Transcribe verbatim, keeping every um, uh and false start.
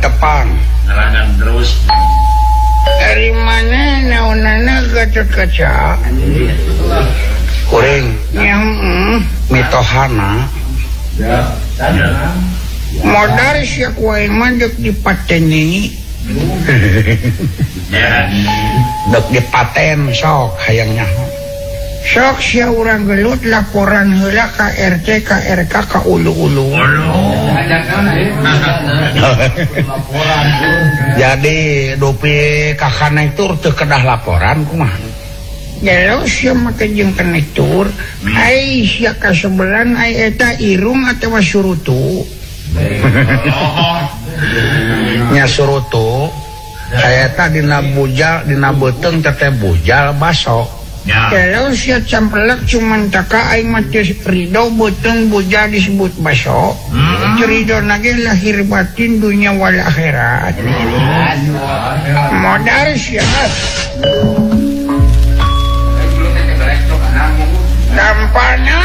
tepang nerangan terus dari mana naonana Gatot Kaca kuring yang mm, mitohana modal siak wae mandek dipateni dek dipaten sok hayangnya sok sia urang gelut laporan heula ka R T ka R K ka ulu-ulu jadi dupi ka kanektur teu kedah laporan kumaha Kalau sia make jeung kanektur ai sia ka sebelan ai eta irung atawa surutu nya surutu saya tadi dina bujal dina beuteng teteh bujal baso ya. Kalau sia campelek cuman taka aing mah teu ridho beuteng bujal disebut baso hmm. Ridho nage lahir batin dunia wal akhirat modal sia tampana